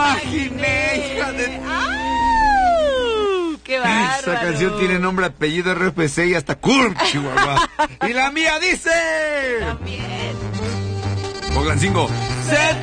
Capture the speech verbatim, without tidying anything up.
imaginé, hija de... ¡Au! ¡Qué bárbaro! Esa canción tiene nombre, apellido, R F C y hasta Curb, Chihuahua. Y la mía dice... También. Boglan cinco.